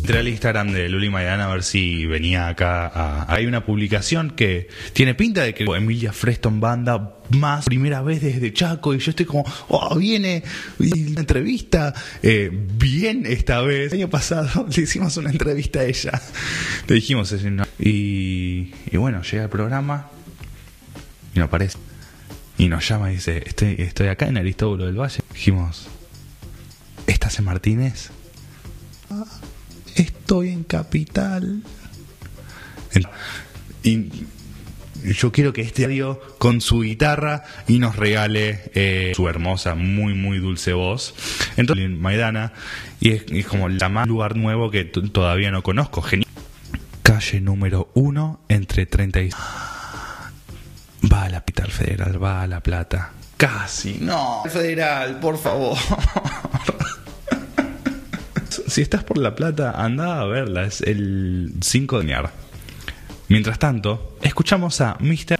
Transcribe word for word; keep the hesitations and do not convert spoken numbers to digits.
entré al Instagram de Luli Maidana a ver si venía acá a... Hay una publicación que tiene pinta de que Emilia Freston Banda más primera vez desde Chaco, y yo estoy como, oh, viene una entrevista, eh, bien esta vez. El año pasado le hicimos una entrevista a ella, le dijimos eso, ¿no? y, y bueno, llega el programa y no aparece, y nos llama y dice, estoy, estoy acá en Aristóbulo del Valle. Dijimos, ¿estás en Martínez? Ah, estoy en Capital. Y yo quiero que este audio con su guitarra y nos regale eh, su hermosa, muy muy dulce voz. Entonces Maidana, y es, es como la más lugar nuevo que t- todavía no conozco. Genial. Calle número uno entre treinta y... Va a la Capital Federal, va a La Plata. Casi, no. Federal, por favor. Si estás por La Plata, anda a verla. Es el cinco de enero. Mientras tanto, escuchamos a mister